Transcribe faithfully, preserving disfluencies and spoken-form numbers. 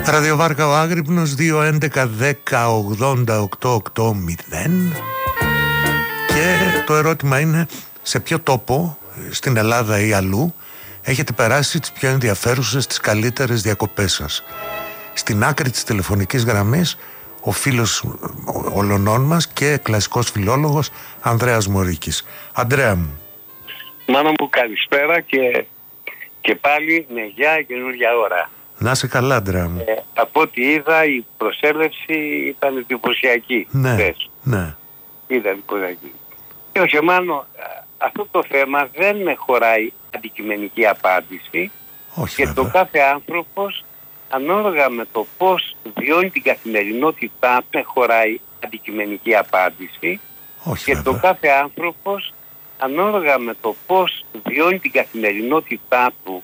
Ραδιοβάρκα ο Άγρυπνος δύο έντεκα δέκα ογδόντα οκτώ ογδόντα. Και το ερώτημα είναι, σε ποιο τόπο, στην Ελλάδα ή αλλού, έχετε περάσει τις πιο ενδιαφέρουσες, τις καλύτερες διακοπές σας? Στην άκρη της τηλεφωνικής γραμμής ο φίλος ολονών μας και κλασικός φιλόλογος Ανδρέας Μωρίκης. Ανδρέα μου. Μάνα μου, καλησπέρα και, και πάλι με γεια καινούργια ώρα. Να είσαι καλά, Ανδρέα μου. Ε, από ό,τι είδα, η προσέλευση ήταν εντυπωσιακή. Ναι, Θες. ναι. Ήταν εντυπωσιακή. Και όχι, Μάνο, αυτό το θέμα δεν με χωράει αντικειμενική απάντηση. Όχι, και βέβαια. το κάθε άνθρωπος, ανάλογα με το πώς βιώνει την καθημερινότητά, με χωράει αντικειμενική απάντηση. Όχι, και βέβαια. το κάθε άνθρωπος, ανάλογα με το πώς βιώνει την καθημερινότητά του